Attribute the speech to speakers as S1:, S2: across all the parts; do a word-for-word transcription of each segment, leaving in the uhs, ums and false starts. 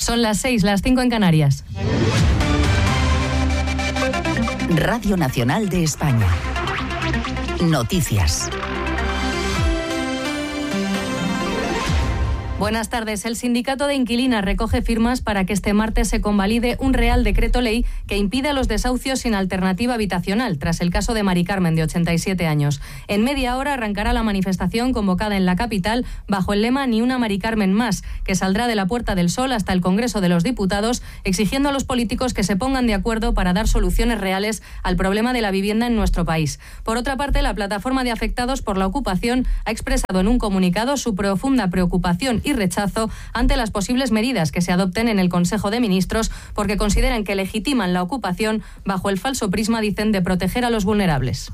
S1: Son las seis, las cinco en Canarias.
S2: Radio Nacional de España. Noticias.
S1: Buenas tardes. El sindicato de inquilinas recoge firmas para que este martes se convalide un Real Decreto Ley que impida los desahucios sin alternativa habitacional, tras el caso de Mari Carmen, de ochenta y siete años. En media hora arrancará la manifestación convocada en la capital bajo el lema Ni una Mari Carmen más, que saldrá de la Puerta del Sol hasta el Congreso de los Diputados, exigiendo a los políticos que se pongan de acuerdo para dar soluciones reales al problema de la vivienda en nuestro país. Por otra parte, la plataforma de afectados por la ocupación ha expresado en un comunicado su profunda preocupación y rechazo ante las posibles medidas que se adopten en el Consejo de Ministros, porque consideran que legitiman la ocupación bajo el falso prisma, dicen, de proteger a los vulnerables.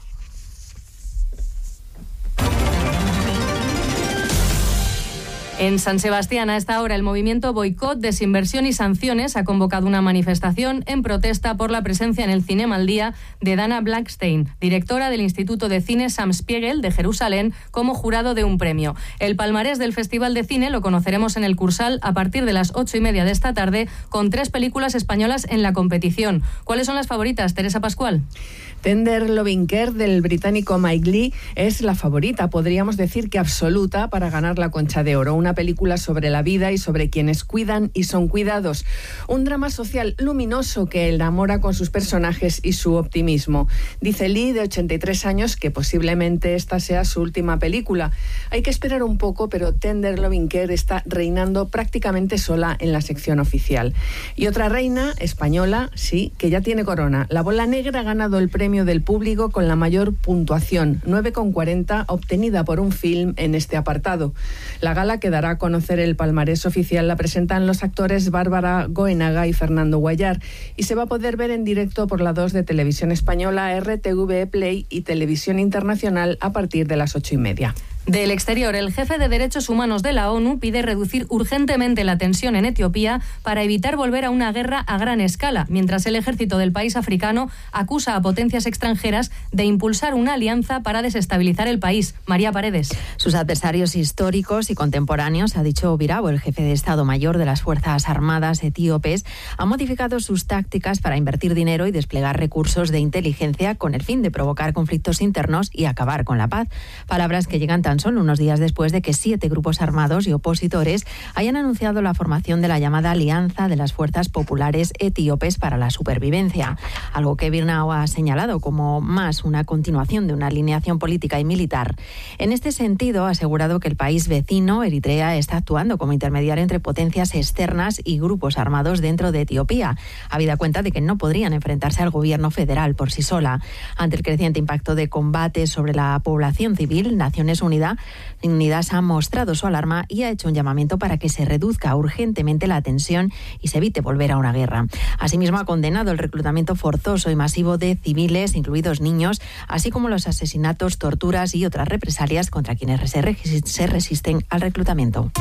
S1: En San Sebastián, a esta hora, el movimiento Boicot, Desinversión y Sanciones ha convocado una manifestación en protesta por la presencia en el Cinema al Día de Dana Blackstein, directora del Instituto de Cine Sam Spiegel de Jerusalén, como jurado de un premio. El palmarés del Festival de Cine lo conoceremos en el Cursal a partir de las ocho y media de esta tarde, con tres películas españolas en la competición. ¿Cuáles son las favoritas, Teresa Pascual?
S3: Tender Loving Care, del británico Mike Leigh, es la favorita, podríamos decir que absoluta, para ganar la Concha de Oro. Una película sobre la vida y sobre quienes cuidan y son cuidados. Un drama social luminoso que enamora con sus personajes y su optimismo. Dice Leigh, de ochenta y tres años, que posiblemente esta sea su última película. Hay que esperar un poco, pero Tender Loving Care está reinando prácticamente sola en la sección oficial. Y otra reina española, sí, que ya tiene corona. La Bola Negra ha ganado el premio del público con la mayor puntuación, nueve coma cuarenta, obtenida por un film en este apartado. La gala, que dará a conocer el palmarés oficial, la presentan los actores Bárbara Goenaga y Fernando Guayar, y se va a poder ver en directo por la dos de Televisión Española, R T V Play y Televisión Internacional a partir de las ocho y media.
S1: Del exterior, el jefe de Derechos Humanos de la ONU pide reducir urgentemente la tensión en Etiopía para evitar volver a una guerra a gran escala, mientras el ejército del país africano acusa a potencias extranjeras de impulsar una alianza para desestabilizar el país. María Paredes.
S4: Sus adversarios históricos y contemporáneos, ha dicho Virabo, el jefe de Estado Mayor de las Fuerzas Armadas etíopes, han modificado sus tácticas para invertir dinero y desplegar recursos de inteligencia con el fin de provocar conflictos internos y acabar con la paz. Palabras que llegan tan solo unos días después de que siete grupos armados y opositores hayan anunciado la formación de la llamada Alianza de las Fuerzas Populares Etíopes para la Supervivencia, algo que Birnao ha señalado como más una continuación de una alineación política y militar. En este sentido, ha asegurado que el país vecino, Eritrea, está actuando como intermediario entre potencias externas y grupos armados dentro de Etiopía, habida cuenta de que no podrían enfrentarse al gobierno federal por sí sola. Ante el creciente impacto de combate sobre la población civil, Naciones Unidas Unidas ha mostrado su alarma y ha hecho un llamamiento para que se reduzca urgentemente la tensión y se evite volver a una guerra. Asimismo, ha condenado el reclutamiento forzoso y masivo de civiles, incluidos niños, así como los asesinatos, torturas y otras represalias contra quienes se resisten al reclutamiento.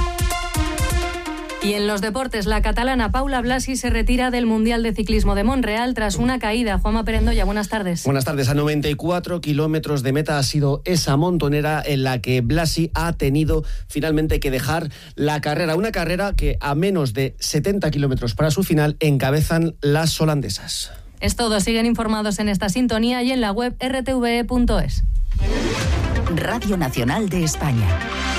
S1: Y en los deportes, la catalana Paula Blasi se retira del Mundial de Ciclismo de Montreal tras una caída. Juanma Perendoya, buenas tardes.
S5: Buenas tardes. A noventa y cuatro kilómetros de meta ha sido esa montonera en la que Blasi ha tenido finalmente que dejar la carrera. Una carrera que a menos de setenta kilómetros para su final encabezan las holandesas.
S1: Es todo. Siguen informados en esta sintonía y en la web r t v e punto es.
S2: Radio Nacional de España.